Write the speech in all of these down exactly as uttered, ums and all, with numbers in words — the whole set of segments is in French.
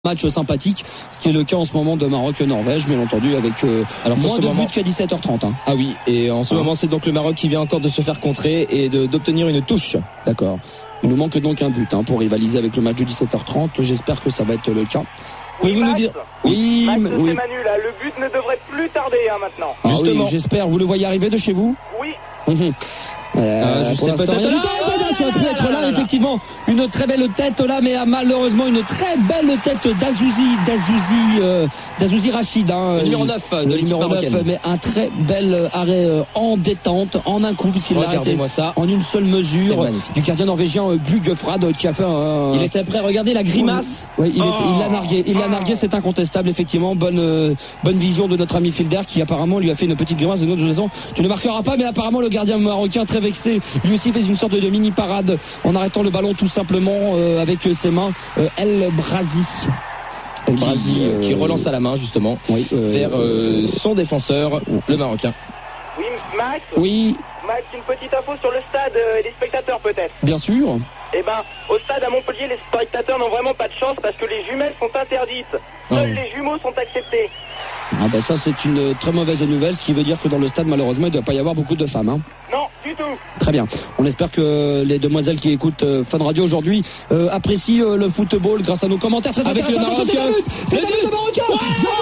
Match sympathique, ce qui est le cas en ce moment de Maroc-Norvège, bien entendu, avec euh, alors moins de moment... buts qu'à dix-sept heures trente. Hein. Ah oui, et en ce ah. moment, c'est donc le Maroc qui vient encore de se faire contrer et de, d'obtenir une touche. D'accord. Il nous manque donc un but hein, pour rivaliser avec le match de dix-sept heures trente. J'espère que ça va être le cas. Oui, vous Max, nous dire Oui, Max, oui. c'est Manu, là. Le but ne devrait plus tarder hein, maintenant. Ah, justement. Oui, j'espère. Vous le voyez arriver de chez vous? Oui. Mmh. Euh, euh, je sais peut-être là, ça peut être là, effectivement, une très belle tête là, mais malheureusement une très belle tête d'Azouzi, d'Azouzi, euh, d'Azouzi Rachid, hein, le numéro neuf de l'équipe marocaine. Mais un très bel arrêt euh, en détente, en un coup, puisqu'il l'a arrêté ça. en une seule mesure du gardien norvégien euh, Glugfrad qui a fait un. Il était prêt, regardez la grimace. Oui, il, oh. il l'a nargué, il l'a nargué, c'est incontestable, effectivement, bonne euh, bonne vision de notre ami Filder qui apparemment lui a fait une petite grimace de notre façon. Tu ne marqueras pas, mais apparemment le gardien marocain très vexé, lui aussi fait une sorte de mini parade en arrêtant le ballon tout simplement euh, avec ses mains. euh, El Brazi El Brazi qui, euh, qui relance à la main justement oui, euh, vers euh, son défenseur, le Marocain. Oui, Max. Oui. Max, une petite info sur le stade et les spectateurs peut-être. Bien sûr. Eh ben, au stade à Montpellier, les spectateurs n'ont vraiment pas de chance parce que les jumelles sont interdites. Seuls oh. les jumeaux sont acceptés. Ah ben ça c'est une très mauvaise nouvelle, ce qui veut dire que dans le stade malheureusement il ne doit pas y avoir beaucoup de femmes. Hein. Non, du tout. Très bien. On espère que les demoiselles qui écoutent euh, Fun Radio aujourd'hui euh, apprécient euh, le football grâce à nos commentaires très avec le Marocain. C'est le but Marocain.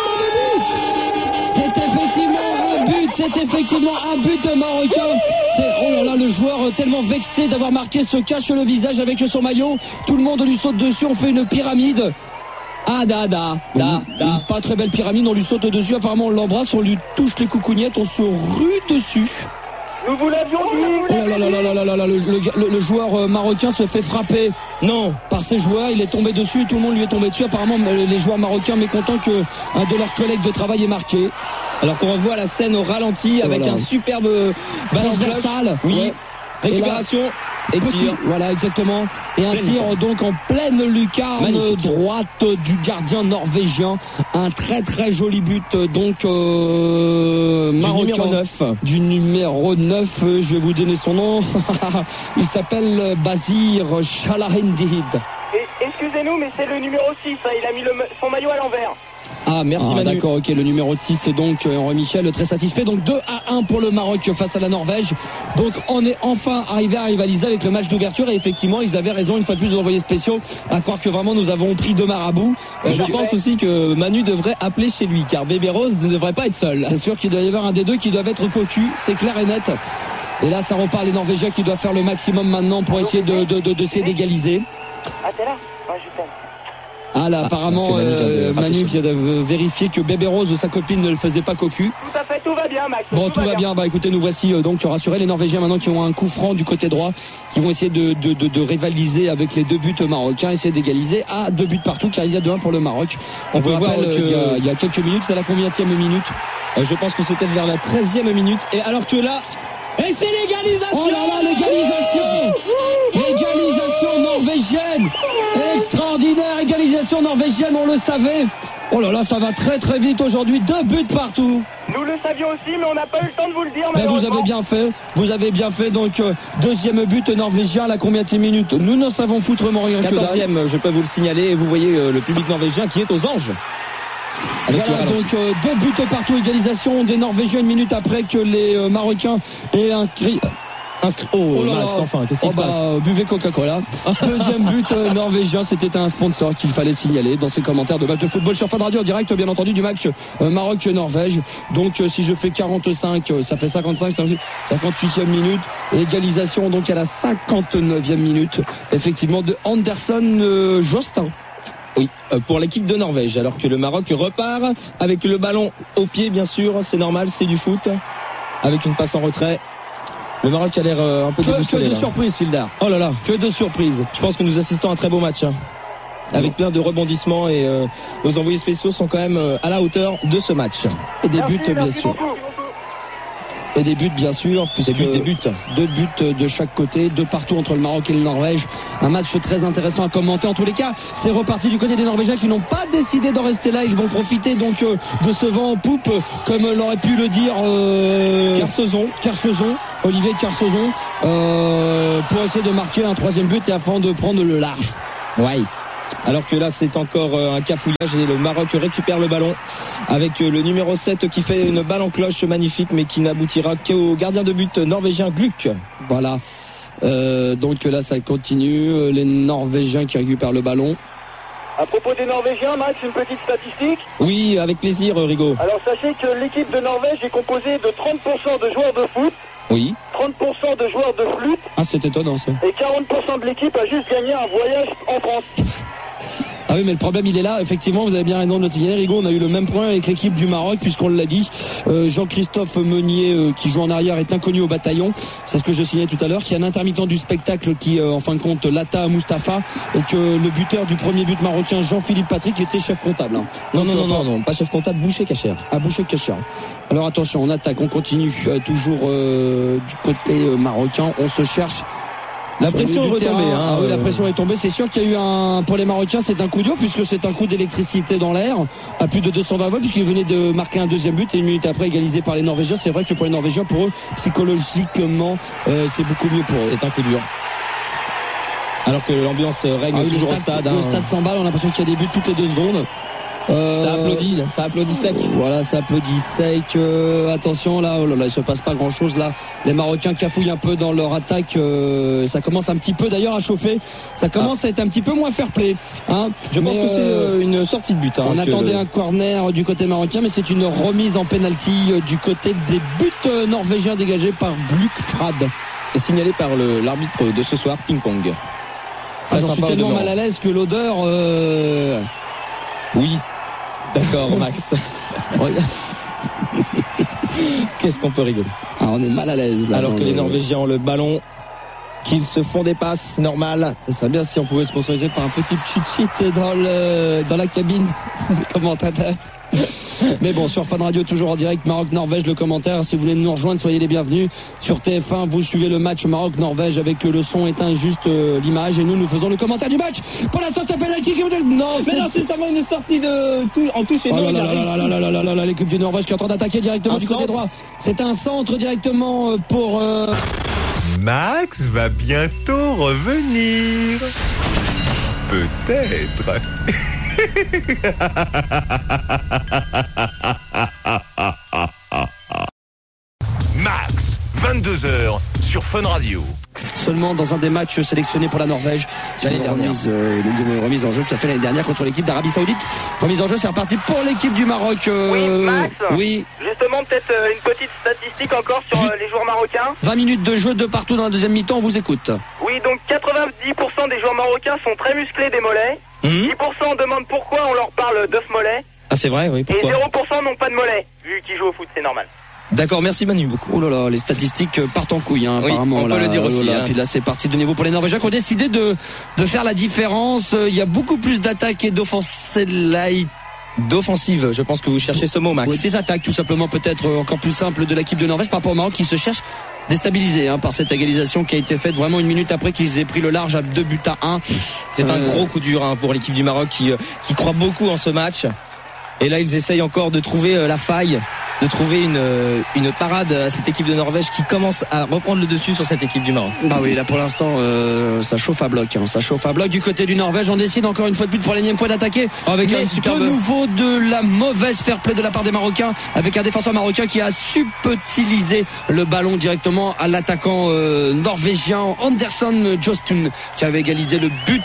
C'est effectivement un but, c'est effectivement un but marocain. C'est, oh là là, le joueur tellement vexé d'avoir marqué se cache le visage avec son maillot. Tout le monde lui saute dessus, on fait une pyramide. Ah da da da da. Une pas très belle pyramide, on lui saute dessus, apparemment on l'embrasse, on lui touche les coucougnettes, on se rue dessus. Nous vous l'avions dit. Oh là là là là là là là, le, le, le joueur marocain se fait frapper. Non, par ses joueurs, il est tombé dessus et tout le monde lui est tombé dessus. Apparemment les joueurs marocains mécontents que un de leurs collègues de travail est marqué. Alors qu'on revoit la scène au ralenti avec voilà. un superbe balance transversale. Oui. Ouais. Récupération. Et, là, et tir. Voilà, exactement. Et un tir donc en pleine lucarne Magnifique. droite du gardien norvégien. Un très très joli but donc euh, du marocain. numéro neuf. Du numéro neuf. Je vais vous donner son nom. Il s'appelle Basir Chalahendid. Et excusez-nous, mais c'est le numéro six. Hein. Il a mis le, son maillot à l'envers. Ah merci ah, Manu. D'accord, ok, le numéro six donc euh, Henri Michel très satisfait. Donc deux à un pour le Maroc face à la Norvège. Donc on est enfin arrivé à rivaliser avec le match d'ouverture et effectivement ils avaient raison une fois de plus de envoyer spéciaux à croire que vraiment nous avons pris deux marabouts. Euh, je pense aussi que Manu devrait appeler chez lui car Bébé Rose ne devrait pas être seul. C'est sûr qu'il doit y avoir un des deux qui doit être cocu, c'est clair et net. Et là ça repart les Norvégiens qui doivent faire le maximum maintenant pour essayer de, de, de, de s'essayer d'égaliser. Ah t'es là? Ouais, je t'aime. Ah là, ah, apparemment, euh, Manu vient de vérifier que Bébé Rose, sa copine, ne le faisait pas cocu. Tout à fait, tout va bien, Max. Bon, tout, tout va bien. bien. Bah écoutez, nous voici euh, donc rassurés. Les Norvégiens maintenant qui ont un coup franc du côté droit, qui vont essayer de, de, de, de rivaliser avec les deux buts marocains, essayer d'égaliser à deux buts partout, car il y a deux un pour le Maroc. On, On peut voir qu'il y, a, il y a quelques minutes, c'est la combienième minute? euh, Je pense que c'était vers la treizième minute. Et alors que là, et c'est l'égalisation! Oh là là, l'égalisation! Égalisation norvégienne! Extraordinaire égalisation norvégienne, on le savait. Oh là là, ça va très très vite aujourd'hui, deux buts partout. Nous le savions aussi, mais on n'a pas eu le temps de vous le dire. Mais vous avez bien fait, vous avez bien fait. Donc euh, deuxième but norvégien à la combienième minute? Nous ne savons foutrement rien que dalle. quatorzième, je peux vous le signaler, et vous voyez euh, le public norvégien qui est aux anges. Avec voilà donc euh, deux buts partout, égalisation des Norvégiens une minute après que les euh, Marocains aient un cri. Inscrit. Oh, oh là Max, là. Enfin, qu'est-ce qui oh se bah, passe? Buvez Coca-Cola. Deuxième but euh, norvégien, c'était un sponsor qu'il fallait signaler dans ces commentaires de match de football sur Fun Radio en direct, bien entendu, du match euh, Maroc-Norvège. Donc, euh, si je fais quarante-cinq, euh, ça fait cinquante-cinq, cinquante-huitième minute. Égalisation donc à la cinquante-neuvième minute, effectivement, de Anderson euh, Jostin. Oui, pour l'équipe de Norvège, alors que le Maroc repart avec le ballon au pied, bien sûr, c'est normal, c'est du foot, avec une passe en retrait. Le Maroc a l'air euh, un peu déboussolé. Que de surprises, Fildar. Oh là là, que de surprises. Je pense que nous assistons à un très beau match, hein, avec plein de rebondissements et euh, nos envoyés spéciaux sont quand même euh, à la hauteur de ce match. Et des buts, merci, bien merci sûr. Beaucoup. Et des buts, bien sûr, puisque des buts, des buts. Deux buts de chaque côté, deux partout entre le Maroc et le Norvège. Un match très intéressant à commenter. En tous les cas, c'est reparti du côté des Norvégiens qui n'ont pas décidé d'en rester là. Ils vont profiter donc euh, de ce vent en poupe, comme l'aurait pu le dire euh, Kersozon. Kersozon. Olivier Kersozon, euh, pour essayer de marquer un troisième but et afin de prendre le large. Ouais. Alors que là c'est encore un cafouillage et le Maroc récupère le ballon avec le numéro sept qui fait une balle en cloche magnifique mais qui n'aboutira qu'au gardien de but norvégien Gluck. Voilà. Euh, donc là ça continue, les Norvégiens qui récupèrent le ballon. À propos des Norvégiens, Max, une petite statistique. Oui, avec plaisir, Rigaud. Alors sachez que l'équipe de Norvège est composée de trente pour cent de joueurs de foot, oui, trente pour cent de joueurs de flûte. Ah, c'est étonnant ça. Et quarante pour cent de l'équipe a juste gagné un voyage en France. Ah oui, mais le problème il est là, effectivement, vous avez bien raison de le signaler, Rigaud, on a eu le même problème avec l'équipe du Maroc, puisqu'on l'a dit, euh, Jean-Christophe Meunier, euh, qui joue en arrière, est inconnu au bataillon, c'est ce que je signalais tout à l'heure, qu'il y a un intermittent du spectacle qui, euh, en fin de compte, Lata Mustafa, et que le buteur du premier but marocain, Jean-Philippe Patrick, était chef comptable. Hein. Non, non, non, non, non, pas chef comptable, Boucher Cacher. Ah, Boucher Cacher. Alors attention, on attaque, on continue, euh, toujours euh, du côté euh, marocain, on se cherche. La pression est retombée. Hein, ah oui, la pression est tombée. C'est sûr qu'il y a eu un, pour les Marocains, c'est un coup dur puisque c'est un coup d'électricité dans l'air à plus de deux cent vingt volts puisqu'ils venaient de marquer un deuxième but et une minute après égalisé par les Norvégiens. C'est vrai que pour les Norvégiens, pour eux, psychologiquement, euh, c'est beaucoup mieux pour eux. C'est un coup dur. Alors que l'ambiance règne ah oui, toujours le stade, au stade. Le hein. stade s'emballe, on a l'impression qu'il y a des buts toutes les deux secondes. Euh, ça applaudit, ça applaudit sec. Voilà, ça applaudit sec. Euh, attention là, oh là là, il se passe pas grand chose là. Les Marocains cafouillent un peu dans leur attaque. Euh, ça commence un petit peu d'ailleurs à chauffer. Ça commence ah. à être un petit peu moins fair-play. Hein. Je mais pense que euh, c'est une sortie de but. Hein, on attendait le... un corner du côté marocain, mais c'est une remise en pénalty du côté des buts norvégiens dégagés par Gluck Frad. Et signalé par le, l'arbitre de ce soir, ping-pong. Ah, j'en suis tellement mal à l'aise que l'odeur. Euh... Oui. D'accord, Max. Qu'est-ce qu'on peut rigoler. Ah, on est mal à l'aise. Là, Alors que les le... Norvégiens ont le ballon, qu'ils se font des passes normales. Ça serait bien si on pouvait sponsoriser par un petit cheat-sheet dans, le, dans la cabine des commentateurs. Mais bon, sur Fun Radio, toujours en direct, Maroc-Norvège, le commentaire. Si vous voulez nous rejoindre, soyez les bienvenus. Sur T F un, vous suivez le match Maroc-Norvège avec le son éteint juste euh, l'image. Et nous, nous faisons le commentaire du match. Pour l'instant, c'est penalty qui vous dit... Non, mais non, c'est seulement une sortie de tout, en touche et oh non, là là là là là là là là là, l'équipe du Norvège qui est en train d'attaquer directement un du centre. Côté droit. C'est un centre directement pour... Euh... Max va bientôt revenir. Peut-être. Max, vingt-deux heures sur Fun Radio. Seulement dans un des matchs sélectionnés pour la Norvège. L'année dernière. Remise, euh, une remise en jeu qui a fait l'année dernière contre l'équipe d'Arabie Saoudite. Remise en jeu, c'est reparti pour l'équipe du Maroc. Euh, oui, Max. Oui. Justement, peut-être euh, une petite statistique encore sur euh, les joueurs marocains. vingt minutes de jeu de partout dans la deuxième mi-temps, on vous écoute. Oui, donc quatre-vingt-dix pour cent des joueurs marocains sont très musclés des mollets. Mmh. dix pour cent demandent pourquoi on leur parle d'œuf mollet. Ah, c'est vrai, oui. Pourquoi ? Et zéro pour cent n'ont pas de mollet, vu qu'ils jouent au foot, c'est normal. D'accord, merci Manu beaucoup. Oh là là, les statistiques partent en couille, hein, oui, apparemment. On peut là, le dire aussi. Là, hein. Puis là, c'est parti de nouveau pour les Norvégiens qui ont décidé de, de faire la différence. Il y a beaucoup plus d'attaques et d'offensives. D'offensive, je pense que vous cherchez ce mot, Max. Oui, des attaques, tout simplement, peut-être encore plus simple de l'équipe de Norvège par rapport au Maroc qui se cherche déstabilisé hein, par cette égalisation qui a été faite vraiment une minute après qu'ils aient pris le large à deux buts à un. C'est euh... un gros coup dur hein, pour l'équipe du Maroc qui, euh, qui croit beaucoup en ce match. Et là, ils essayent encore de trouver euh, la faille, de trouver une, euh, une parade à cette équipe de Norvège qui commence à reprendre le dessus sur cette équipe du Maroc. Bah oui, là pour l'instant, euh, ça chauffe à bloc. Hein, ça chauffe à bloc du côté du Norvège. On décide encore une fois de plus pour l'énième fois d'attaquer. Avec mais un superbe... de nouveau de la mauvaise fair play de la part des Marocains avec un défenseur marocain qui a subtilisé le ballon directement à l'attaquant euh, norvégien Anderson Jostun qui avait égalisé le but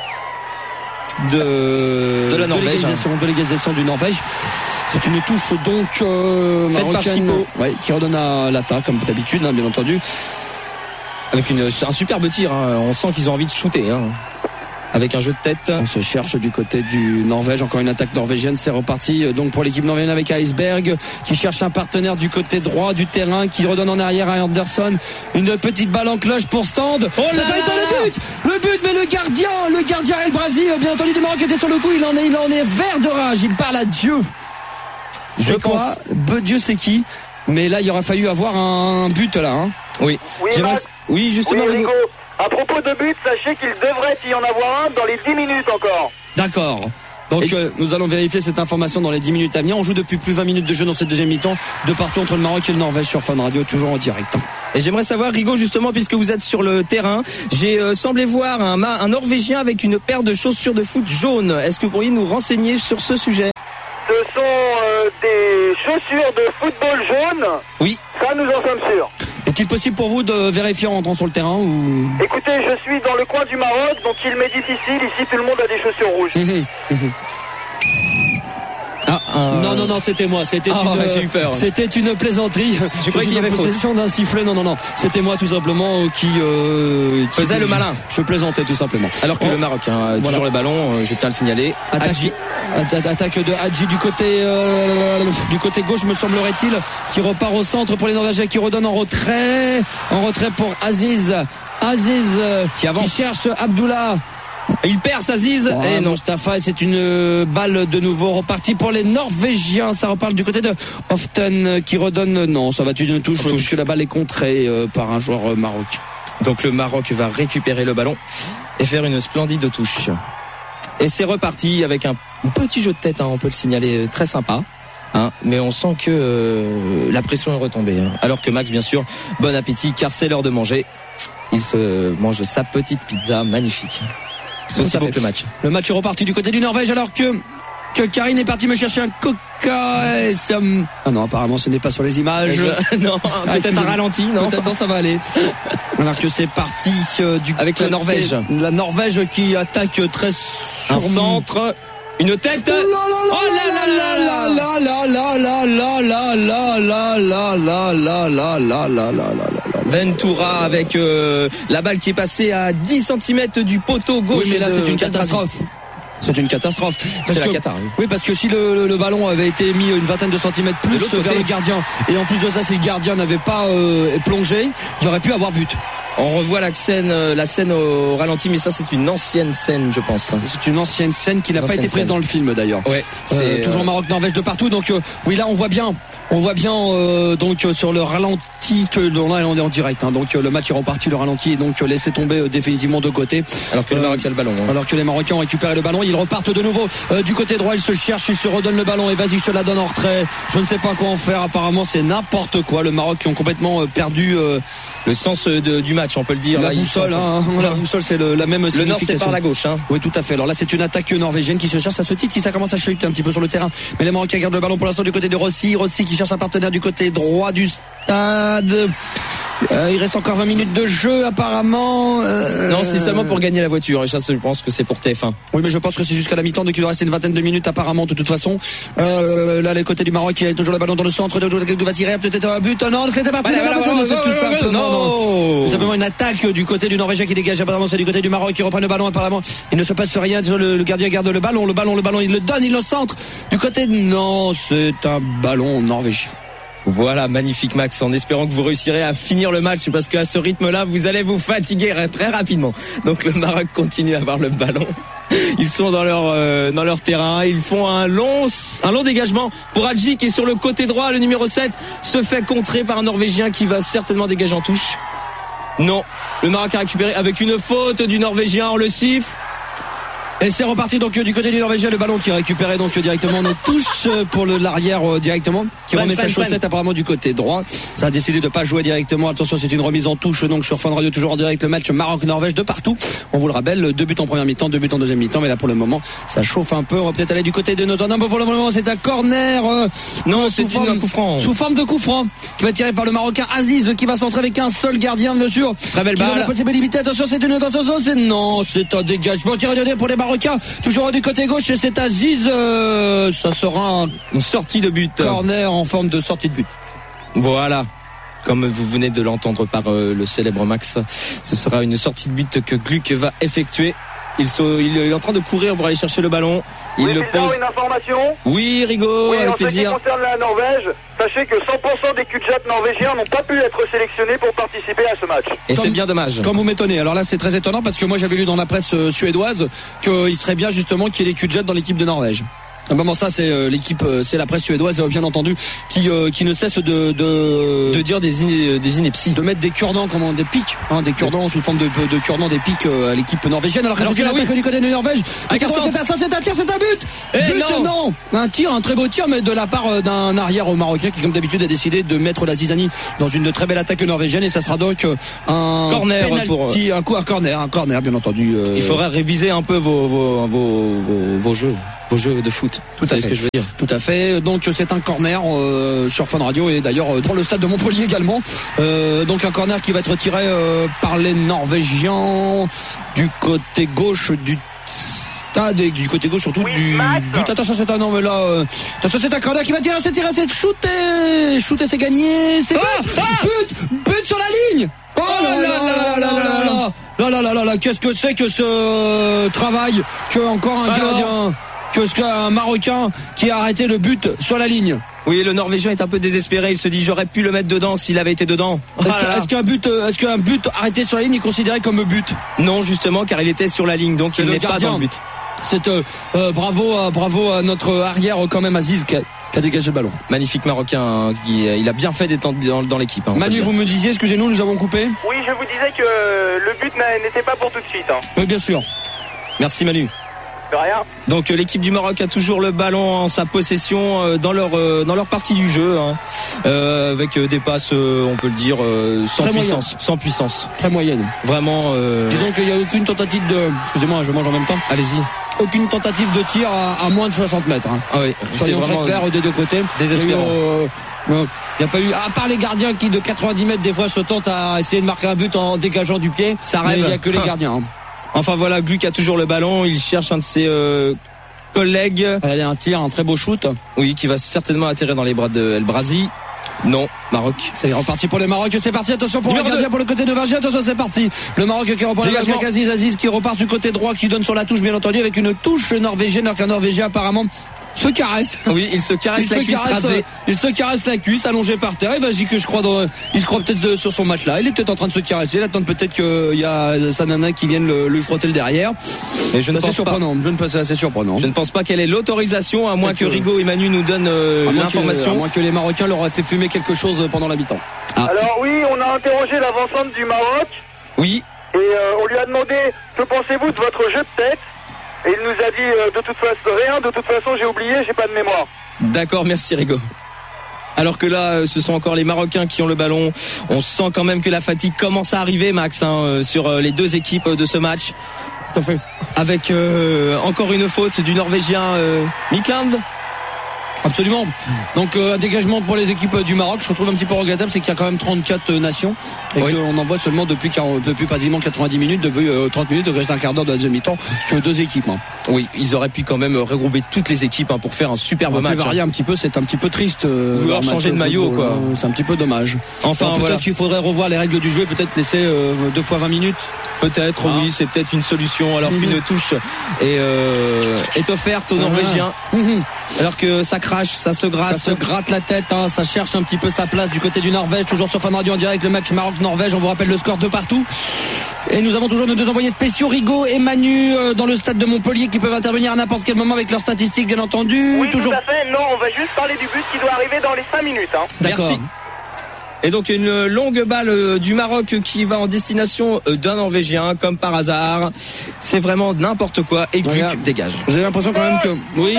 de, de la Norvège, de l'égalisation, hein. de l'égalisation du Norvège. C'est une touche donc euh, marocaine ouais, qui redonne à Lata comme d'habitude, hein, bien entendu. Avec une, un superbe tir, hein. On sent qu'ils ont envie de shooter. Hein. Avec un jeu de tête. On se cherche du côté du Norvège, encore une attaque norvégienne, c'est reparti donc pour l'équipe norvégienne avec Iceberg qui cherche un partenaire du côté droit du terrain, qui redonne en arrière à Anderson, une petite balle en cloche pour Stand. Oh là ça fait le but, le but, mais le gardien, le gardien El Brasil, bien entendu du Maroc était sur le coup, il en est, il en est vert de rage, il parle à Dieu. Je crois, be Dieu c'est qui, mais là il aurait fallu avoir un but là. Hein. Oui. Oui, Max, oui justement. Oui, Rigo. À propos de but, sachez qu'il devrait y en avoir un dans les dix minutes encore. D'accord. Donc euh, nous allons vérifier cette information dans les dix minutes à venir. On joue depuis plus de vingt minutes de jeu dans cette deuxième mi-temps, de partout entre le Maroc et le Norvège sur Fun Radio, toujours en direct. Et j'aimerais savoir, Rigaud, justement, puisque vous êtes sur le terrain, j'ai euh, semblé voir un, un Norvégien avec une paire de chaussures de foot jaunes. Est-ce que vous pourriez nous renseigner sur ce sujet? Ce sont euh, des chaussures de football jaunes. Oui. Ça, nous en sommes sûrs. Est-il possible pour vous de vérifier en entrant sur le terrain ou... Écoutez, je suis dans le coin du Maroc, donc il m'est difficile. Ici, tout le monde a des chaussures rouges. Mmh, mmh. Ah, euh... Non, non, non, c'était moi. C'était ah, une, j'ai eu peur. C'était une plaisanterie. Je croyais qu'il y avait possession d'un sifflet. Non, non, non. C'était moi tout simplement qui, euh, qui faisait le malin. Je plaisantais tout simplement. Alors que oh. le Maroc, hein, voilà. toujours le ballon. Euh, je tiens à le signaler. Attaque, Hadji. Attaque de Hadji du côté euh, du côté gauche, me semblerait-il, qui repart au centre pour les Norvégiens, qui redonne en retrait, en retrait pour Aziz. Aziz euh, qui, avance. qui cherche Abdullah. Il perd Aziz oh, et non. Mustafa, c'est une balle de nouveau repartie pour les Norvégiens. Ça repart du côté de Hoften qui redonne. Non, ça va être une touche, touche. puisque la balle est contrée euh, par un joueur euh, marocain. Donc le Maroc va récupérer le ballon et faire une splendide touche. Et c'est reparti avec un petit jeu de tête, hein, on peut le signaler, très sympa. Hein, mais on sent que euh, la pression est retombée. Hein. Alors que Max, bien sûr, bon appétit, car c'est l'heure de manger. Il se mange sa petite pizza magnifique. C'est aussi beau que le match. Le match est reparti du côté du Norvège, alors que que Karine est partie me chercher un coca. Et ça... Ah non, apparemment ce n'est pas sur les images. Je... non, peut-être un ralenti, non. Peut-être non, ça va aller. Alors que c'est parti euh, du avec la Norvège. La Norvège qui attaque très sur un centre. Une tête. Oh là là là là là là là là là là là là là là là là là là là. Ventura avec euh, la balle qui est passée à dix centimètres du poteau gauche. Oui, mais là c'est une catastrophe. C'est une catastrophe. C'est la que, Qatar. Oui. oui, parce que si le, le, le ballon avait été mis une vingtaine de centimètres plus vers côté. le gardien, et en plus de ça, si le gardien n'avait pas euh, plongé, il aurait pu avoir but. On revoit la scène, la scène au ralenti, mais ça c'est une ancienne scène, je pense. C'est une ancienne scène qui n'a pas été prise scène. dans le film d'ailleurs. Ouais. C'est euh, toujours Maroc-Norvège de partout. Donc euh, oui, là on voit bien, on voit bien euh, donc euh, sur le ralenti que là on est en direct. Hein, donc euh, le match est reparti, le ralenti est donc euh, laissé tomber euh, définitivement de côté. Alors que euh, le Maroc a le ballon. Hein. Alors que les Marocains ont récupéré le ballon, ils repartent de nouveau euh, du côté droit. Ils se cherchent, ils se redonnent le ballon et vas-y, je te la donne en retrait. Je ne sais pas quoi en faire. Apparemment c'est n'importe quoi. Le Maroc qui ont complètement euh, perdu euh, le sens de, du match, on peut le dire. La là, boussole, hein, la boussole, c'est le, la même. Le nord, c'est par la gauche, hein. Oui, tout à fait. Alors là, c'est une attaque norvégienne qui se cherche à ce titre. Si ça commence à chuter un petit peu sur le terrain, mais les Marocains gardent le ballon pour l'instant du côté de Rossi. Rossi qui cherche un partenaire du côté droit du stade. Euh, il reste encore vingt minutes de jeu apparemment. Euh... Non, c'est seulement pour gagner la voiture. Et ça, je pense que c'est pour T F un. Oui, mais je pense que c'est jusqu'à la mi-temps, donc il doit rester une vingtaine de minutes apparemment de toute façon. Euh, là, les côtés du Maroc, il y a toujours le ballon dans le centre. Il va tirer peut-être un but. Non, c'était pas voilà, voilà, voilà, c'est tout simplement. Non. Tout simplement une attaque du côté du Norvégien qui dégage. Apparemment, c'est du côté du Maroc qui reprend le ballon. Apparemment, il ne se passe rien. Le, le gardien garde le ballon, le ballon, le ballon. Il le donne, il le centre. Du côté, non, c'est un ballon norvégien. Voilà, magnifique Max, en espérant que vous réussirez à finir le match parce qu'à ce rythme-là, vous allez vous fatiguer très rapidement. Donc le Maroc continue à avoir le ballon. Ils sont dans leur euh, dans leur terrain, ils font un long un long dégagement pour Hadji qui est sur le côté droit, le numéro sept se fait contrer par un Norvégien qui va certainement dégager en touche. Non, le Maroc a récupéré avec une faute du Norvégien, on le siffle. Et c'est reparti donc du côté du Norvégien, le ballon qui est récupéré donc directement en touche pour le l'arrière euh, directement, qui remet sa chaussette apparemment du côté droit. Ça a décidé de pas jouer directement. Attention, c'est une remise en touche donc sur Fun Radio, toujours en direct le match Maroc-Norvège de partout. On vous le rappelle, deux buts en première mi-temps, deux buts en deuxième mi-temps, mais là pour le moment ça chauffe un peu. On va peut-être aller du côté de notre number. Pour le moment c'est un corner. Euh, non, c'est forme, un coup franc. Sous forme de coup franc qui va tirer par le Marocain Aziz qui va centrer avec un seul gardien bien sûr. Très belle balle. La possibilité. Attention, c'est une attention, c'est non, c'est un dégagement tiré de pour les Marocains. Toujours du côté gauche, c'est Aziz. Euh, ça sera un, une sortie de but. Corner en forme de sortie de but. Voilà. Comme vous venez de l'entendre par euh, le célèbre Max, ce sera une sortie de but que Gluck va effectuer. Il, so, il est en train de courir pour aller chercher le ballon. Il oui, le pose. Une information. Oui, Rigaud, oui, avec en plaisir. Ce qui concerne la Norvège, sachez que cent pour cent des Kudjat norvégiens n'ont pas pu être sélectionnés pour participer à ce match. Et comme, c'est bien dommage. Comme vous m'étonnez. Alors là, c'est très étonnant parce que moi, j'avais lu dans la presse euh, suédoise qu'il serait bien justement qu'il y ait des Kudjat dans l'équipe de Norvège. Ah bon, ça c'est euh, l'équipe, euh, c'est la presse suédoise euh, bien entendu qui euh, qui ne cesse de de, de dire des iné, des inepties, de mettre des cure-dents, comment, des pics, hein, des cure-dents sous forme de de cure-dents, des pics euh, à l'équipe norvégienne. Alors, alors que là, oui, du côté de Norvège, attention, c'est un, c'est un tir, c'est un but. Eh but non. non, un tir, un très beau tir, mais de la part d'un arrière marocain qui, comme d'habitude, a décidé de mettre la zizanie dans une très belle attaque norvégienne, et ça sera donc un corner penalty, pour un coup, un corner, un corner, bien entendu. Euh... Il faudrait réviser un peu vos vos vos vos, vos jeux. Vos jeux de foot, tout à fait. Ce que je veux dire. Tout à fait. Donc c'est un corner euh, sur Fun Radio et d'ailleurs dans le stade de Montpellier également. Euh, donc un corner qui va être tiré euh, par les Norvégiens du côté gauche du stade et du côté gauche surtout oui, du but. Attention, c'est un non mais là. Euh, attention, c'est un corner qui va tirer, c'est tiré, c'est shooté, shooté, c'est gagné, c'est ah, but, ah but, but sur la ligne. Oh là là là là là là là là là là là, qu'est-ce que c'est que ce travail que encore un gardien. Que ce qu'un Marocain qui a arrêté le but sur la ligne. Oui, le Norvégien est un peu désespéré. Il se dit j'aurais pu le mettre dedans s'il avait été dedans. Est-ce, ah que, est-ce qu'un but, est-ce qu'un but arrêté sur la ligne est considéré comme but? Non, justement, car il était sur la ligne, donc c'est il n'est gardien. Pas dans le but. C'est euh, euh, bravo, à, bravo à notre arrière quand même, Aziz, qui a, qui a dégagé le ballon. Magnifique Marocain, hein, qui, il a bien fait d'être dans, dans l'équipe. Hein, Manu, vous me disiez, excusez-nous, nous avons coupé. Oui, je vous disais que le but n'était pas pour tout de suite. Hein. Oui, bien sûr. Merci Manu. Rien. Donc euh, l'équipe du Maroc a toujours le ballon en sa possession euh, dans leur euh, dans leur partie du jeu, hein, euh, avec euh, des passes, euh, on peut le dire, euh, sans très puissance, moyenne. sans puissance, très moyenne. Vraiment. Euh... Disons qu'il n'y a aucune tentative de, excusez-moi, je mange en même temps. Allez-y. Aucune tentative de tir à, à moins de soixante mètres. Hein. Ah oui, c'est vraiment très clair des deux côtés. Désespérant. Il n'y a pas eu, à part les gardiens qui de quatre-vingt-dix mètres des fois se tentent à essayer de marquer un but en dégageant du pied. Ça rêve. Il n'y a que les gardiens. Hein. Enfin voilà, Gluck a toujours le ballon, il cherche un de ses euh, collègues. Il y a un tir, un très beau shoot. Oui, qui va certainement atterrir dans les bras de El Brazi. Non, Maroc. C'est reparti pour le Maroc, c'est parti, attention pour Numéro le gardien, deux. Pour le côté de Vergier, attention, c'est parti. Le Maroc qui reprend la avec Aziz, Aziz qui repart du côté droit, qui donne sur la touche, bien entendu, avec une touche norvégienne, alors qu'un Norvégien apparemment se caresse. Oui, il se caresse il la se cuisse caresse, rasée. Il se caresse la cuisse, allongé par terre. Et vas-y que je crois dans, il se croit peut-être sur son match là. Il est peut-être en train de se caresser. Il attend peut-être qu'il y a sa nana qui vienne le, lui frotter le derrière. Et je ne pense surprenant. pas. Je ne pense pas, c'est assez surprenant. Je ne pense pas qu'elle ait l'autorisation, à moins que, que Rigo et Manu nous donnent euh, à l'information. Que, à moins que les Marocains leur aient fait fumer quelque chose pendant la mi-temps. Ah. Alors oui, on a interrogé l'avancante du Maroc. Oui. Et euh, on lui a demandé que pensez-vous de votre jeu de tête. Et il nous a dit euh, de toute façon rien, de toute façon j'ai oublié, j'ai pas de mémoire. D'accord, merci Rigo. Alors que là, ce sont encore les Marocains qui ont le ballon. On sent quand même que la fatigue commence à arriver, Max, hein, sur les deux équipes de ce match. Tout à fait. Avec euh, encore une faute du Norvégien euh, Mikland. Absolument. Donc euh, un dégagement pour les équipes du Maroc. Je trouve un petit peu regrettable, c'est qu'il y a quand même trente-quatre nations et oui. qu'on en voit seulement depuis, depuis pratiquement quatre-vingt-dix minutes, depuis euh, trente minutes, il reste un quart d'heure de la deuxième mi-temps que deux équipes. Hein. Oui, ils auraient pu quand même regrouper toutes les équipes hein, pour faire un superbe match. Varier hein. un petit peu, c'est un petit peu triste. Euh, Vouloir changer de maillot, football, quoi. Euh, c'est un petit peu dommage. Enfin, peut-être voilà. qu'il faudrait revoir les règles du jeu, et peut-être laisser euh, deux fois vingt minutes. Peut-être, ah. oui, c'est peut-être une solution. Alors mmh. qu'une touche est, euh, est offerte aux Norvégiens. Mmh. Alors que ça crache, ça se gratte. Ça se gratte la tête, hein, ça cherche un petit peu sa place du côté du Norvège. Toujours sur Fun Radio en direct, le match Maroc-Norvège. On vous rappelle le score de partout. Et nous avons toujours nos deux envoyés spéciaux, Rigo et Manu, euh, dans le stade de Montpellier, qui peuvent intervenir à n'importe quel moment avec leurs statistiques, bien entendu. Oui, toujours... tout à fait. Non, on va juste parler du but qui doit arriver dans les cinq minutes. Hein. D'accord. Merci. Et donc une longue balle du Maroc qui va en destination d'un Norvégien, comme par hasard. C'est vraiment n'importe quoi. Et Gluck dégage. J'ai l'impression quand même que... Oui.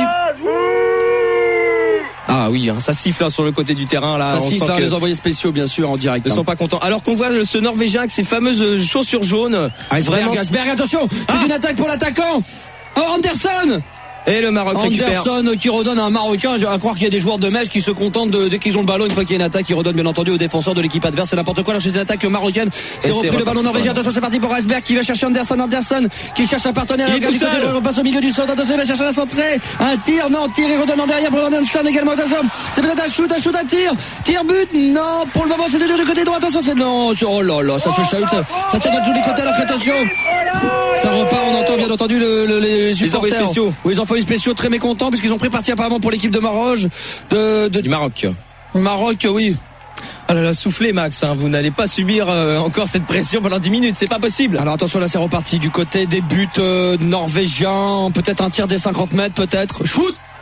Ah oui, ça siffle sur le côté du terrain là. Ça on siffle, sent que les envoyés spéciaux bien sûr en direct. Ils ne sont pas contents. Alors qu'on voit ce Norvégien avec ses fameuses chaussures jaunes. Ah, vraiment. Berg, attention, c'est ah une attaque pour l'attaquant. Oh, Anderson. Et le Maroc récupère. Anderson qui redonne à un Marocain. Je vais croire qu'il y a des joueurs de mèche qui se contentent de, dès qu'ils ont le ballon, une fois qu'il y a une attaque, ils redonnent bien entendu aux défenseurs de l'équipe adverse. C'est n'importe quoi. Là, c'est une attaque marocaine. C'est repris le ballon norvégien. Attention, c'est parti pour Rasberg qui va chercher Anderson. Anderson qui cherche un partenaire. Il est tout seul. On passe au milieu du centre. Attention, il va chercher la centrée. Un tir, non, tir, il redonne en derrière pour Anderson également. Attention, c'est peut-être un shoot, un shoot, un tir. Tir, but, non, pour le moment, c'est de deux côté droit. Attention, c'est non. Oh là là, ça se chahute. Ça, ça tire de tous les côtés. Alors attention, ça repart. On entend bien entendu le, le, les supporters. Les envoyés spéciaux. Oui, les envoyés spéciaux très mécontents puisqu'ils ont pris parti apparemment pour l'équipe de Maroc de, de du Maroc. Maroc, oui. Ah là là, soufflez Max, hein, vous n'allez pas subir euh, encore cette pression pendant dix minutes, c'est pas possible. Alors attention, là c'est reparti du côté des buts euh, norvégiens, peut-être un tir des cinquante mètres, peut-être. Shoot.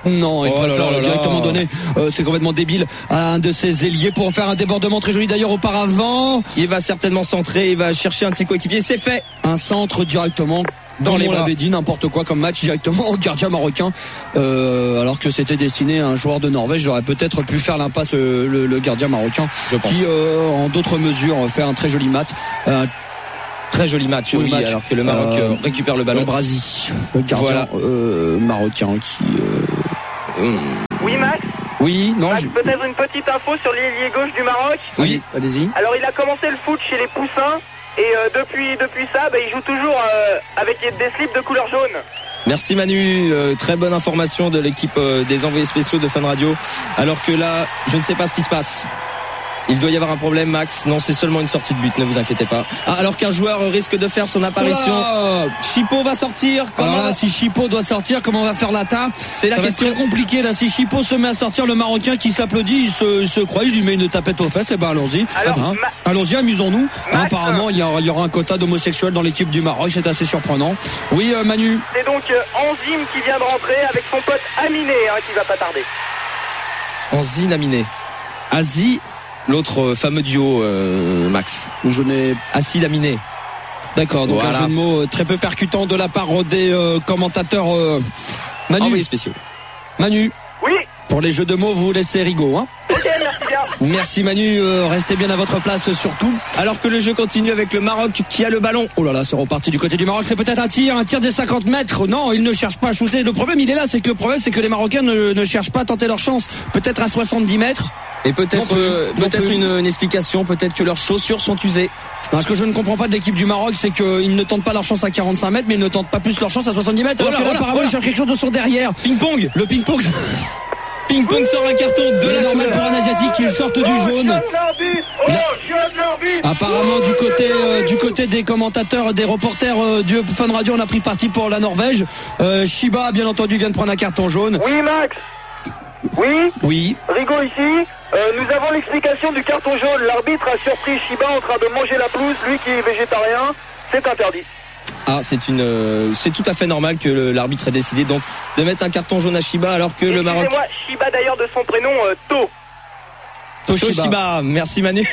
Non, il Oh préfère là là là directement là. donner, euh, c'est complètement débile, à un de ses ailiers pour faire un débordement très joli d'ailleurs auparavant. Il va certainement centrer, il va chercher un de ses coéquipiers. C'est fait. Un centre directement Dans comme les on bras. l'avait dit, n'importe quoi comme match directement au gardien marocain, euh, alors que c'était destiné à un joueur de Norvège. J'aurais peut-être pu faire l'impasse le, le, le gardien marocain, Je pense. qui euh, en d'autres mesures fait un très joli match. Euh, Très joli match, oui, match. alors que le Maroc Euh, euh, récupère le ballon. Le Brasi, le gardien Voilà. euh, marocain qui. Euh... Oui, Max. Oui, non. Max, je- peut-être une petite info sur l'ailier gauche du Maroc. Oui, allez-y. Alors, il a commencé le foot chez les Poussins. Et euh, depuis, depuis ça, bah, il joue toujours euh, avec des slips de couleur jaune. Merci Manu, euh, très bonne information de l'équipe euh, des envoyés spéciaux de Fun Radio. Alors que là, je ne sais pas ce qui se passe. Il doit y avoir un problème, Max. Non, c'est seulement une sortie de but, ne vous inquiétez pas. Ah, alors qu'un joueur risque de faire son apparition. Oula. Chipo va sortir. Comment Alors là, va- si Chipo doit sortir, comment on va faire l'atta? C'est la Ça va question. être très compliqué là. Si Chipo se met à sortir, le Marocain qui s'applaudit, il se, il se croit, il lui met une tapette aux fesses. Et ben allons-y. Alors, Hein Ma- allons-y, amusons-nous. Hein, Max. apparemment, il y, aura, il y aura un quota d'homosexuels dans l'équipe du Maroc. C'est assez surprenant. Oui, euh, Manu. C'est donc euh, Enzim qui vient de rentrer avec son pote Aminé, hein, qui va pas tarder. Enzine Aminé. Asie, L'autre euh, fameux duo, euh, Max. je n'ai. Acide Aminé. D'accord. Donc Voilà. un jeu de mots euh, très peu percutant de la part des euh, commentateurs. euh, Manu. Envoyés spéciaux. Manu. Oui. Pour les jeux de mots, vous laissez Rigaud, hein. Ok, merci bien. Merci Manu, euh, restez bien à votre place surtout. Alors que le jeu continue avec le Maroc qui a le ballon. Oh là là, c'est reparti du côté du Maroc, c'est peut-être un tir, un tir des cinquante mètres. Non, ils ne cherchent pas à shooter. Le problème, il est là, c'est que le problème, c'est que les Marocains ne, ne cherchent pas à tenter leur chance. Peut-être à soixante-dix mètres. Et Non peut-être plus, euh, non peut-être plus. une, une explication, peut-être que leurs chaussures sont usées. Non, ce que je ne comprends pas de l'équipe du Maroc, c'est qu'ils ne tentent pas leur chance à quarante-cinq mètres, mais ils ne tentent pas plus leur chance à soixante-dix mètres. Alors Voilà, que là, voilà, apparemment, voilà. ils cherchent quelque chose de son derrière. Ping-pong. Le ping-pong, Ping-pong sort un carton de c'est la normal couleur. pour un Asiatique qu'il sorte du Oh, jaune. jeune l'arbitre. Oh, jeune l'arbitre. Apparemment du côté euh, du côté des commentateurs, des reporters euh, du Fun Radio, on a pris parti pour la Norvège. Euh, Shiba, bien entendu, vient de prendre un carton jaune. Oui, Max. Oui. Oui. Rigaud ici. Euh, nous avons l'explication du carton jaune. L'arbitre a surpris Shiba en train de manger la pelouse, lui qui est végétarien. C'est interdit. Ah, c'est une, euh, c'est tout à fait normal que le- l'arbitre ait décidé donc de mettre un carton jaune à Shiba alors que le Maroc. Excusez-moi, Shiba d'ailleurs de son prénom euh, To. Toshiba. Toshiba, merci Manu.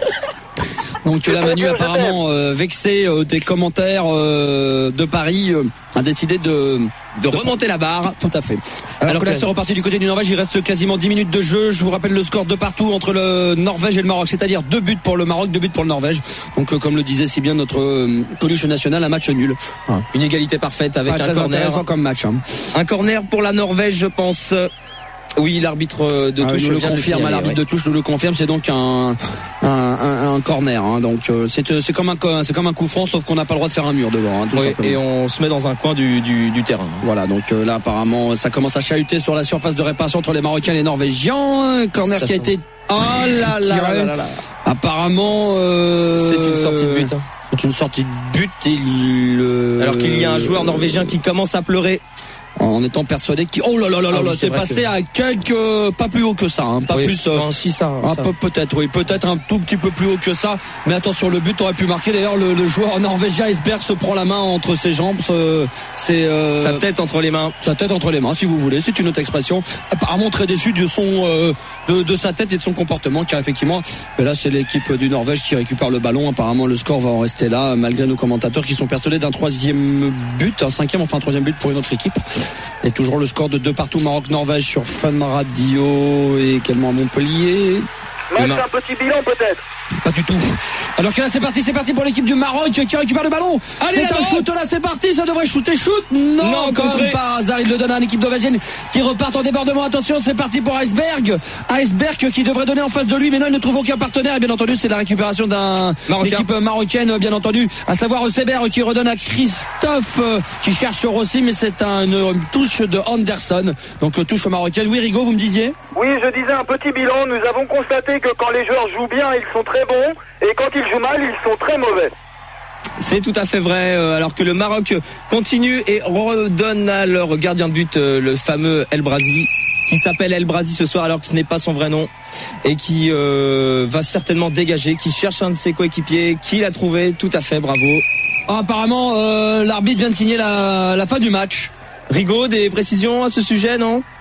Donc là, Manu, apparemment euh, vexé euh, des commentaires euh, de Paris, euh, a décidé de De remonter la barre. Tout à fait. Alors, Alors que là, que- c'est reparti du côté du Norvège. Il reste quasiment dix minutes de jeu. Je vous rappelle le score de partout entre le Norvège et le Maroc, c'est-à-dire deux buts pour le Maroc, deux buts pour le Norvège. Donc, euh, comme le disait si bien notre euh, Coluche national, un match nul. Ah. Une égalité parfaite avec Pas un très corner. intéressant comme match. Hein. Un corner pour la Norvège, je pense. Oui, l'arbitre de Ah, touche nous le vient de confirme, signaler, l'arbitre ouais. de touche nous le confirme. C'est donc un un, un, un corner. Hein. Donc euh, c'est euh, c'est comme un co- c'est comme un coup franc, sauf qu'on n'a pas le droit de faire un mur devant. Hein, tout Oui, simplement. et on se met dans un coin du, du, du terrain. Voilà, donc euh, là apparemment ça commence à chahuter sur la surface de réparation entre les Marocains et les Norvégiens. Un corner Ça qui a sent- été Oh là là tiré. là là là. Apparemment euh, C'est une sortie de but. hein. C'est une sortie de but et il, euh, Alors qu'il y a un joueur norvégien qui commence à pleurer. en étant persuadé qu'il oh là là là là Ah oui, là, c'est c'est vrai passé que- à quelques pas plus haut que ça, hein, pas Oui. plus. euh, Non, si ça. Un ça. peu peut-être, oui, peut-être un tout petit peu plus haut que ça. Mais attention, le but aurait pu marquer. D'ailleurs, le, le joueur norvégien Iceberg se prend la main entre ses jambes. se- C'est euh, Sa tête entre les mains. sa tête entre les mains, si vous voulez. C'est une autre expression. Apparemment très déçu de son euh, de, de sa tête et de son comportement, car effectivement, et là c'est l'équipe du Norvège qui récupère le ballon. Apparemment, le score va en rester là, malgré nos commentateurs qui sont persuadés d'un troisième but, un cinquième, enfin un troisième but pour une autre équipe. Et toujours le score de deux partout Maroc-Norvège sur Fun Radio et également à Montpellier. Max, Mar- un petit bilan peut-être. Pas du tout. Alors que là c'est parti, c'est parti pour l'équipe du Maroc qui récupère le ballon. Allez, C'est la un balle. shoot là, c'est parti, ça devrait shooter, shoot. Non, Non, comme contré. par hasard, il le donne à l'équipe norvégienne qui repart en débordement. Attention, c'est parti pour Iceberg. Iceberg qui devrait donner en face de lui, mais non, il ne trouve aucun partenaire. Et bien entendu, c'est la récupération d'un Marocain. équipe marocaine, bien entendu, à savoir Seber qui redonne à Christophe euh, qui cherche Rossi, mais c'est un- une touche de Anderson. Donc euh, touche marocaine. Oui, Rigaud, vous me disiez? Oui, je disais un petit bilan. Nous avons constaté que quand les joueurs jouent bien, ils sont très bons. Et quand ils jouent mal, ils sont très mauvais. C'est tout à fait vrai. euh, Alors que le Maroc continue et redonne à leur gardien de but, euh, le fameux El Brazi, qui s'appelle El Brazi ce soir alors que ce n'est pas son vrai nom et qui euh, va certainement dégager, qui cherche un de ses coéquipiers, qui l'a trouvé. Tout à fait, bravo. Ah, apparemment, euh, l'arbitre vient de signer la, la fin du match. Rigaud, des précisions à ce sujet, non?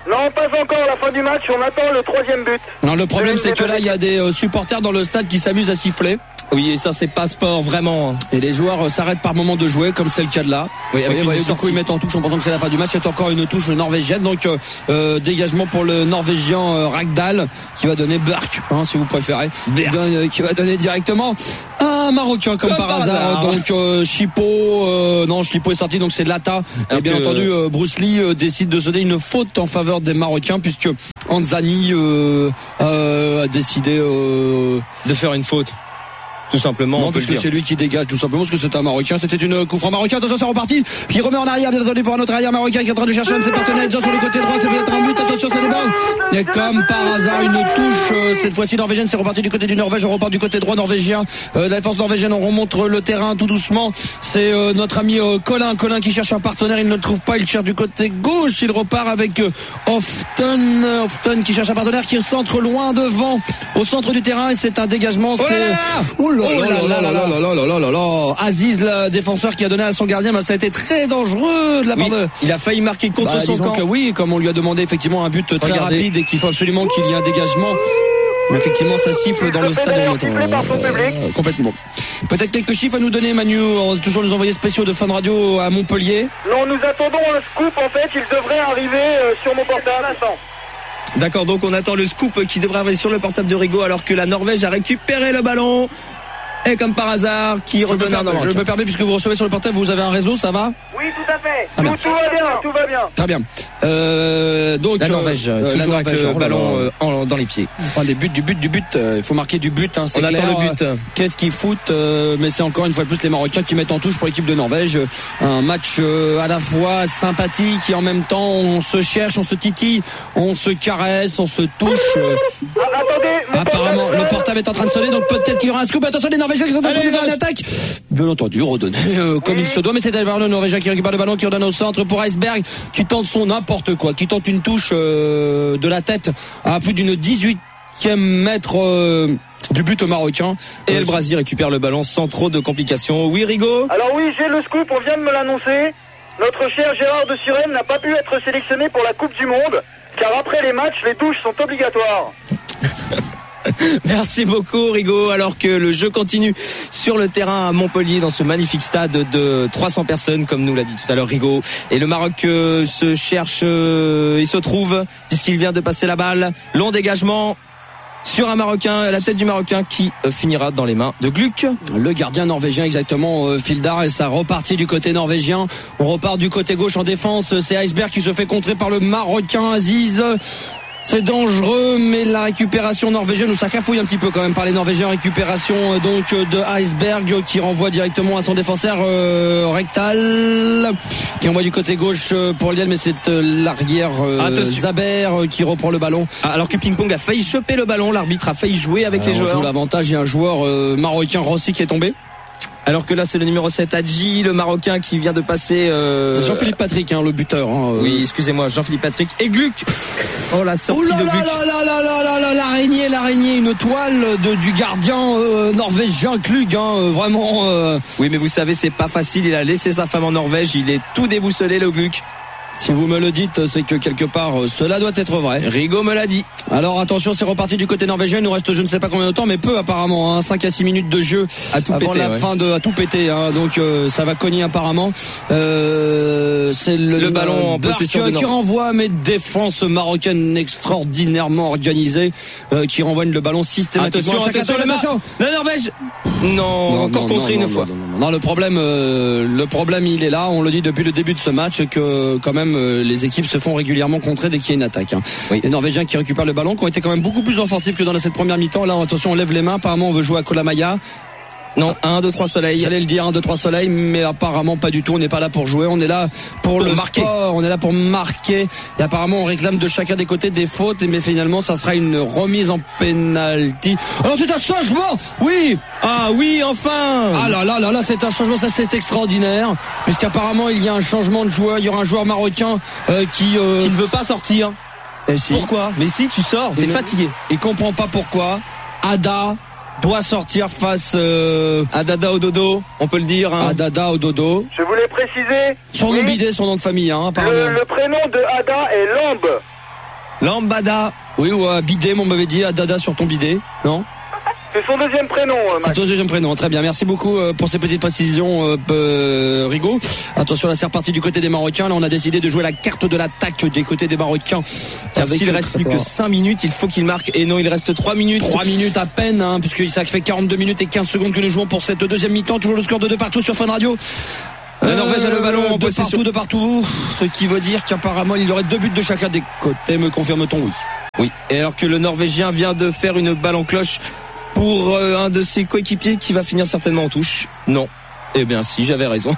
Non, pas encore la fin du match, on attend le troisième but. Non, le problème c'est que là il y a des euh, supporters dans le stade qui s'amusent à siffler. Oui, et ça c'est pas sport vraiment. Et les joueurs euh, s'arrêtent par moment de jouer, comme c'est le cas de là. Oui, avec oui, une oui, du sortie. coup ils mettent en touche en pensant que c'est la fin du match. C'est encore une touche norvégienne, donc euh, euh, dégagement pour le Norvégien euh, Ragdal qui va donner Burk, hein, si vous préférez, Berk. qui, donne, euh, qui va donner directement un Marocain comme, Comme par, par hasard. hasard. Donc euh, Chipo, euh, non Chipo est sorti, donc c'est de Lata. Et bien que- entendu euh, Bruce Lee euh, décide de sonner une faute en faveur des Marocains puisque Anzani euh, euh, a décidé. Euh, De faire une faute. Tout simplement, non, on peut le puisque dire. c'est lui qui dégage tout simplement parce que c'est un Marocain. C'était une coup franc marocain. Attention, c'est reparti. Puis il remet en arrière, bien entendu, pour un autre arrière marocain qui est en train de chercher un de ses partenaires. Ils sont sur le côté droit, c'est peut-être un but. Attention, c'est le ball. Et comme par hasard, une touche, euh, cette fois-ci norvégienne. C'est reparti du côté du Norvège. On repart du côté droit norvégien. Euh, la défense norvégienne, on remonte le terrain tout doucement. C'est euh, notre ami euh, Colin. Colin qui cherche un partenaire. Il ne le trouve pas. Il cherche du côté gauche. Il repart avec euh, Often. Often qui cherche un partenaire qui centre loin devant, au centre du terrain. Et c'est un dégagement. Oh là C'est... là Oh là Oh là là là là là là là là là là. Aziz, le défenseur qui a donné à son gardien, bah, ça a été très dangereux de la part Oui, de... il a failli marquer contre Bah, son disons camp. que oui, comme on lui a demandé effectivement un but très Regardez. rapide et qu'il faut absolument qu'il y ait un dégagement. Mais effectivement, ça siffle dans le stade. D'ailleurs, en même temps. sifflé par son public. Euh, complètement. Peut-être quelques chiffres à nous donner, Manu. On va toujours nous envoyer spéciaux de Fun Radio à Montpellier. Non, nous attendons un scoop en fait, il devrait arriver euh, sur mon portable. D'accord, donc on attend le scoop qui devrait arriver sur le portable de Rigaud alors que la Norvège a récupéré le ballon. Et comme par hasard, qui Je me, redonne un permets, je Marocain. me permets, puisque vous recevez sur le portable, vous avez un réseau, ça va? Oui, tout à fait. Ah, bien. tout, tout va bien, tout va bien. Très bien. Euh, donc, La Norvège, euh, toujours la avec Norvège, le oh là ballon là. euh, en- dans les pieds. Enfin, des buts, du but, du but. euh, Il faut marquer du but. Hein, c'est On attend clair. le but. Euh, Qu'est-ce qu'ils foutent euh, Mais c'est encore une fois de plus les Marocains qui mettent en touche pour l'équipe de Norvège. Un match euh, à la fois sympathique et en même temps on se cherche, on se titille, on se caresse, on se touche. euh. Ah, attendez, mon Apparemment, portable- le portable est en train de sonner, donc peut-être qu'il y aura un scoop. Attention, les Norvégiens qui sont en train de Allez, faire une Norvège. attaque. Bien entendu, redonné euh, comme il se doit, mais c'est le Norvégien qui récupère le ballon, qui redonne au centre pour Iceberg, qui tente son n'importe quoi, qui tente une touche euh, de la tête à plus d'une dix-huitième mètre euh, du but marocain. Et Euh, El Brasi récupère le ballon sans trop de complications. Oui, Rigaud. Alors oui, j'ai le scoop, on vient de me l'annoncer. Notre cher Gérard de Suresnes n'a pas pu être sélectionné pour la Coupe du Monde, car après les matchs, les douches sont obligatoires. Merci beaucoup, Rigaud. Alors que le jeu continue sur le terrain à Montpellier, dans ce magnifique stade de trois cents personnes, comme nous l'a dit tout à l'heure Rigaud. Et le Maroc euh, se cherche, euh, il se trouve, puisqu'il vient de passer la balle. Long dégagement sur un Marocain, la tête du Marocain qui euh, finira dans les mains de Gluck. Le gardien norvégien exactement, euh, Fildar, et ça repartit du côté norvégien. On repart du côté gauche en défense. C'est Iceberg qui se fait contrer par le Marocain Aziz. C'est dangereux, mais la récupération norvégienne, où ça cafouille un petit peu quand même par les Norvégiens. Récupération euh, donc euh, de Iceberg euh, qui renvoie directement à son défenseur euh, Rectal, qui envoie du côté gauche euh, pour Liel, mais c'est euh, l'arrière euh, Attention. Zaber euh, qui reprend le ballon. Ah, alors que Ping-Pong a failli choper le ballon, l'arbitre a failli jouer avec les Alors, on joue joueurs. l'avantage, il y a un joueur euh, marocain Rossi qui est tombé. Alors que là c'est le numéro sept Hadji, le Marocain qui vient de passer... Euh... C'est Jean-Philippe Patrick, hein, le buteur. Hein, euh. Oui, excusez-moi, Jean-Philippe Patrick et Gluck. Oh la sortie Oh là de là Gluck. là là là là là là, l'araignée, l'araignée, une toile de, du gardien euh, norvégien Klug, hein, euh, vraiment. Euh, Oui, mais vous savez, c'est pas facile. Il a laissé sa femme en Norvège. Il est tout déboussolé, le Gluck. si vous me le dites, c'est que quelque part, euh, cela doit être vrai. Rigaud me l'a dit. Alors attention, c'est reparti du côté norvégien. Il nous reste je ne sais pas combien de temps, mais peu apparemment. Hein, cinq à six minutes de jeu À tout avant péter, la ouais. fin de à tout péter. Hein, donc euh, ça va cogner apparemment. Euh, c'est le, Le ballon en Burke possession de qui Nor- renvoie, mais défense marocaine extraordinairement organisée, euh, qui renvoie le ballon systématiquement. Attention, à chaque attention, attaque. le attention. La Norvège. Non, Non, encore non, contré non, une non, fois. Non, non, non, non, le problème, euh, le problème, il est là. On le dit depuis le début de ce match que quand même euh, les équipes se font régulièrement contrer dès qu'il y a une attaque. Hein. Oui. Les Norvégiens qui récupèrent le ballon, qui ont été quand même beaucoup plus offensifs que dans cette première mi-temps. Là, attention, on lève les mains. Apparemment, on veut jouer à Kolamaya. Non, un, deux, trois soleils. J'allais le dire, un, deux, trois soleils, mais apparemment pas du tout. On n'est pas là pour jouer, on est là pour, Pour le marquer. sport, on est là pour marquer. Et apparemment, on réclame de chacun des côtés des fautes, mais finalement, ça sera une remise en penalty. Alors c'est un changement, oui. Ah oui, enfin. Ah là là là là, c'est un changement, ça c'est extraordinaire, puisqu'apparemment il y a un changement de joueur. Il y aura un joueur marocain euh, qui euh, Qui ne veut pas sortir. eh si. Pourquoi? Mais si, tu sors, t'es Il- fatigué. Il comprend pas pourquoi. Ada doit sortir face euh, À Dada au dodo, on peut le dire. Hein. à Dada au dodo. Je voulais préciser. Son nom oui, bidé, son nom de famille, hein, apparemment. le, le prénom de Ada est Lambe. Lambada. Oui, ou à bidet, on m'avait dit, à Dada sur ton bidet, non? C'est son deuxième prénom, Max. C'est ton deuxième prénom, très bien. Merci beaucoup pour ces petites précisions, euh, Rigaud. Attention, là c'est reparti du côté des Marocains. Là, on a décidé de jouer la carte de l'attaque des côtés des Marocains. Car s'il reste plus que cinq minutes, il faut qu'il marque. Et non, il reste trois minutes. trois minutes à peine, hein, puisque ça fait quarante-deux minutes et quinze secondes que nous jouons pour cette deuxième mi-temps. Toujours le score de deux partout sur Fun Radio. La Norvège a le ballon en de possession. partout, de partout. Ce qui veut dire qu'apparemment, il y aurait deux buts de chacun des côtés. Me confirme-t-on? Oui. Oui. Et alors que le Norvégien vient de faire une balle en cloche pour euh, un de ses coéquipiers qui va finir certainement en touche. Non. Eh bien si, j'avais raison.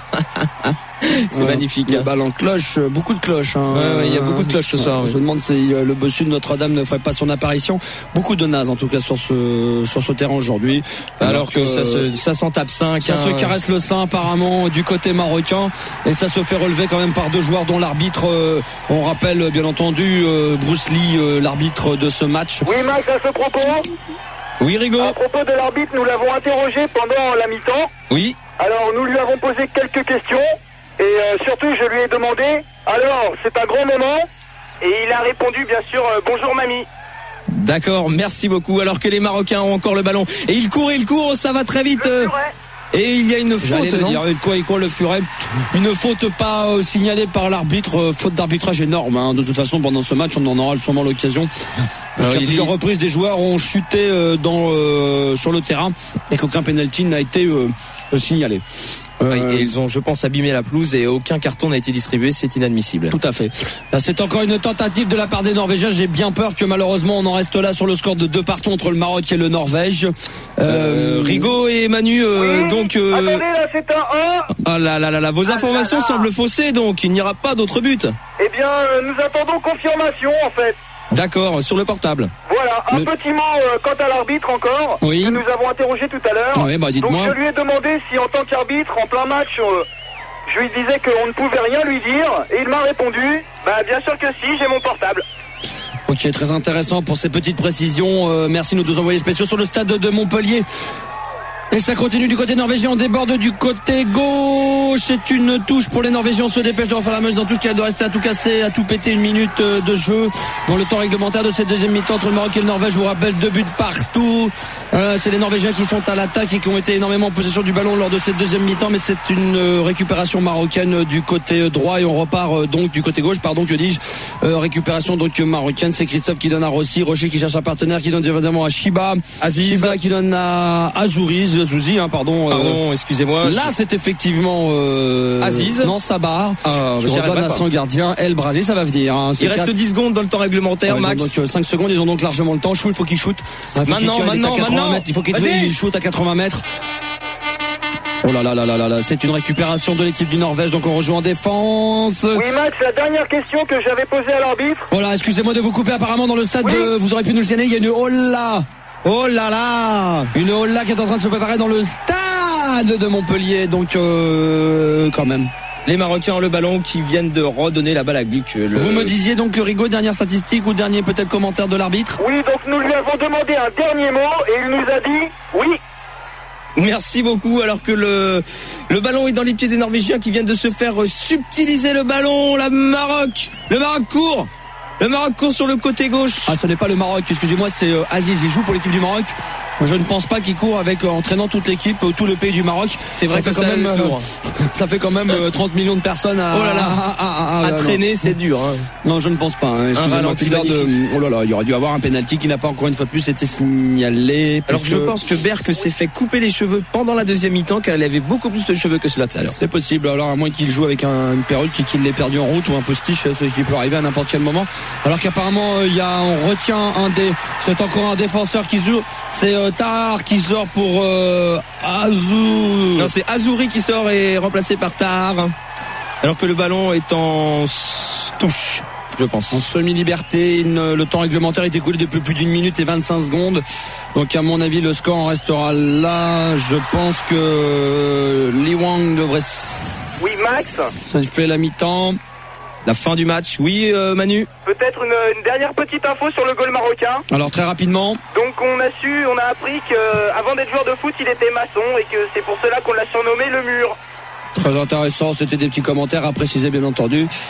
C'est ouais, magnifique. Une balle en cloche, beaucoup de cloches. Hein. Ouais, ouais, il y a beaucoup de cloches ce soir. On oui. se demande si euh, le bossu de Notre-Dame ne ferait pas son apparition. Beaucoup de nazes en tout cas sur ce sur ce terrain aujourd'hui. Alors, Alors que, que ça se ça s'en tape cinq. Ça hein. se caresse le sein apparemment du côté marocain et ça se fait relever quand même par deux joueurs dont l'arbitre, euh, on rappelle bien entendu euh, Bruce Lee, euh, l'arbitre de ce match. Oui, Max, à ce propos. Oui, Rigaud. À propos de l'arbitre, nous l'avons interrogé pendant la mi-temps. Oui. Alors, nous lui avons posé quelques questions. Et euh, surtout, je lui ai demandé, alors, c'est un grand moment. Et il a répondu, bien sûr, euh, bonjour mamie. D'accord, merci beaucoup. Alors que les Marocains ont encore le ballon. Et il court, il court, ça va très vite. Le Et il y a une faute, non dire, quoi et quoi le furet. Une faute pas euh, signalée par l'arbitre, euh, faute d'arbitrage énorme. Hein. De toute façon, pendant ce match, on en aura sûrement l'occasion. Parce qu'à plusieurs reprises, des joueurs ont chuté euh, dans euh, sur le terrain et qu'aucun penalty n'a été euh, signalé. Euh, et ils ont, je pense, abîmé la pelouse et aucun carton n'a été distribué, c'est inadmissible. Tout à fait. Là, c'est encore une tentative de la part des Norvégiens. J'ai bien peur que malheureusement on en reste là sur le score de deux partout entre le Maroc et le Norvège. Euh, euh, Rigaud et Manu, euh, oui. donc. Euh... Attendez, là, c'est un un. Ah là là là là, vos ah informations là là. semblent faussées, donc il n'y aura pas d'autre but. Eh bien, euh, nous attendons confirmation, en fait. D'accord, sur le portable. Voilà, un le... petit mot euh, quant à l'arbitre encore, oui. que nous avons interrogé tout à l'heure. Oui, bah dites-moi. Donc je lui ai demandé si en tant qu'arbitre, en plein match, euh, je lui disais qu'on ne pouvait rien lui dire, et il m'a répondu, bah bien sûr que si, j'ai mon portable. Ok, très intéressant pour ces petites précisions. Euh, merci nous deux envoyés spéciaux sur le stade de Montpellier. Et ça continue du côté norvégien, on déborde du côté gauche. C'est une touche pour les Norvégiens, on se dépêche de refaire la meuse en touche qui a de rester à tout casser, à tout péter, une minute de jeu dans le temps réglementaire de cette deuxième mi-temps entre le Maroc et le Norvège. Je vous rappelle, deux buts partout. Euh, c'est les Norvégiens qui sont à l'attaque et qui ont été énormément en possession du ballon lors de cette deuxième mi-temps, mais c'est une euh, récupération marocaine du côté droit et on repart euh, donc du côté gauche, pardon, que dis-je, euh, récupération donc marocaine. C'est Christophe qui donne à Rossi, Rocher qui cherche un partenaire, qui donne évidemment à Shiba, Aziz, Shiba qui donne à Azuriz. Zouzi, hein, pardon. Pardon, euh, excusez-moi. Là, c'est effectivement euh, Aziz. Non, Sabar. Ah, qui redonne à son gardien, El Brasi, ça va venir. Hein, il reste quatre... dix secondes dans le temps réglementaire, ouais, Max. Donc euh, cinq secondes, ils ont donc largement le temps. Chou, il faut qu'il shoot. Il faut maintenant, qu'il maintenant, maintenant. Mètres. Il faut qu'il il shoot à quatre-vingts mètres. Oh là là là là là là, c'est une récupération de l'équipe du Norvège, donc on rejoue en défense. Oui Max, la dernière question que j'avais posée à l'arbitre. Voilà, excusez-moi de vous couper, apparemment dans le stade, oui. de, vous aurez pu nous le signaler, il y a une holla. Oh là là, une holla qui est en train de se préparer dans le stade de Montpellier, donc euh, quand même. Les Marocains ont le ballon qui viennent de redonner la balle à Gluck. Le... Vous me disiez donc que Rigaud, dernière statistique ou dernier peut-être commentaire de l'arbitre? Oui, donc nous lui avons demandé un dernier mot et il nous a dit oui. Merci beaucoup, alors que le, le ballon est dans les pieds des Norvégiens qui viennent de se faire subtiliser le ballon. La Maroc, le Maroc court. Le Maroc court sur le côté gauche. Ah, ce n'est pas le Maroc, excusez-moi, c'est euh, Aziz, il joue pour l'équipe du Maroc. Je ne pense pas qu'il court avec euh, entraînant toute l'équipe, euh, tout le pays du Maroc. C'est vrai ça que fait quand même, euh, ça fait quand même euh, trente millions de personnes à, oh là là, à, à, à, à, à traîner, c'est dur. Hein. Non, je ne pense pas. Hein. Un ralenti de, oh là là, il y aurait dû avoir un penalty qui n'a pas encore une fois de plus été signalé. Alors que je pense que Berck s'est fait couper les cheveux pendant la deuxième mi-temps, car elle avait beaucoup plus de cheveux que cela tout à l'heure. C'est possible. Alors à moins qu'il joue avec un, une perruque et qu'il l'ait perdu en route ou un postiche, ce qui peut arriver à n'importe quel moment. Alors qu'apparemment il y a, on retient un des, c'est encore un défenseur qui joue, c'est euh, Tahar qui sort pour euh, Azou. Non, c'est Azouri qui sort et remplacé par Tahar. Alors que le ballon est en touche, je pense. En semi-liberté, une, le temps réglementaire est écoulé depuis plus d'une minute et vingt-cinq secondes. Donc à mon avis, le score en restera là. Je pense que Lee Wang devrait. Oui, Max. Ça fait la mi-temps. La fin du match, oui euh, Manu. Peut-être une, une dernière petite info sur le goal marocain. Alors très rapidement. Donc on a su, on a appris qu'avant d'être joueur de foot, il était maçon et que c'est pour cela qu'on l'a surnommé le mur. Très intéressant, c'était des petits commentaires à préciser bien entendu.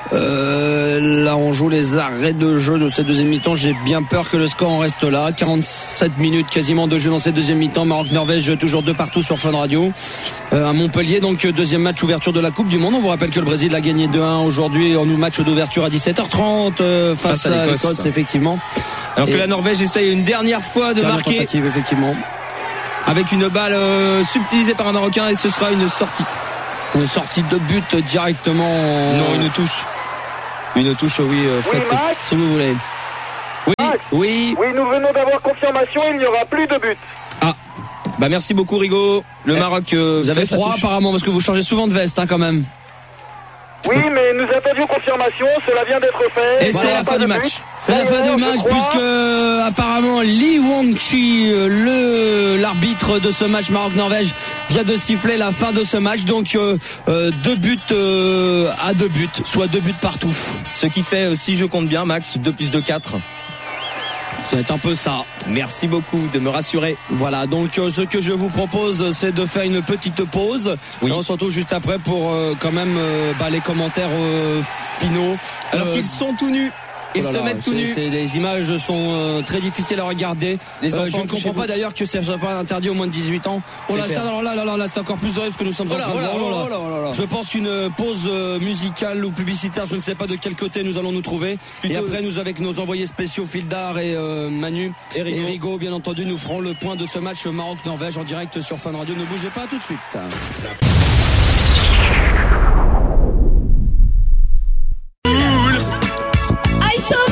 Euh, là, on joue les arrêts de jeu de cette deuxième mi-temps. J'ai bien peur que le score en reste là. quarante-sept minutes quasiment de jeu dans cette deuxième mi-temps. Maroc-Norvège toujours deux partout sur Fun Radio. Euh, à Montpellier, donc deuxième match ouverture de la Coupe du Monde. On vous rappelle que le Brésil a gagné deux un aujourd'hui en match d'ouverture à dix-sept heures trente euh, face, face à, à l'Écosse, effectivement. Alors Et que la Norvège essaye une dernière fois de dernière marquer. Tentative, effectivement. Avec une balle euh, subtilisée par un Marocain et ce sera une sortie. Une sortie de but directement. Non, une touche. Une touche, oui, euh, Oui, faite. Max Si vous voulez. Oui, Max oui. Oui, nous venons d'avoir confirmation, il n'y aura plus de but. Ah, bah merci beaucoup Rigaud. Le Eh, Maroc. Euh, Vous avez fait sa froid touche. apparemment parce que vous changez souvent de veste hein, quand même. Oui, mais nous attendions confirmation, cela vient d'être fait. Et Il c'est n'y la aura fin pas du de match. but. C'est la fin D'ailleurs, du je match crois- puisque euh, apparemment Lee Wong-chi, euh, le l'arbitre de ce match Maroc-Norvège, vient de siffler la fin de ce match. Donc euh, euh, deux buts euh, à deux buts, soit deux buts partout. Ce qui fait, euh, si je compte bien, Max, deux plus deux, quatre. C'est un peu ça. Merci beaucoup de me rassurer. Voilà, donc euh, ce que je vous propose, c'est de faire une petite pause. Oui. Et on se retrouve juste après pour euh, quand même euh, bah, les commentaires euh, finaux. Alors Euh, qu'ils sont tout nus. Ils oh là se là, mettent tout c'est- nus. c'est- les images sont euh, très difficiles à regarder. Les Euh, enfants, je ne comprends touchez-vous. pas d'ailleurs que ça soit pas interdit aux moins de dix-huit ans. Oh C'est là, clair. ça, alors là, là, là, là, c'est encore plus horrible ce que nous sommes en Oh là, train de oh là, voir. Oh là là. oh là, oh là là. Je pense qu'une pause euh, musicale ou publicitaire, je ne sais pas de quel côté nous allons nous trouver. Plutôt- Et après, nous avec nos envoyés spéciaux Fildar et euh, Manu Et Rigaud. Rigaud, bien entendu, nous ferons le point de ce match Maroc-Norvège en direct sur Fun Radio. Ne bougez pas tout de suite.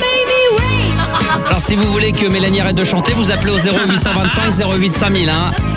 Alors si vous voulez que Mélanie arrête de chanter, vous appelez au zéro huit cent vingt-cinq zéro huit cinq mille. Hein.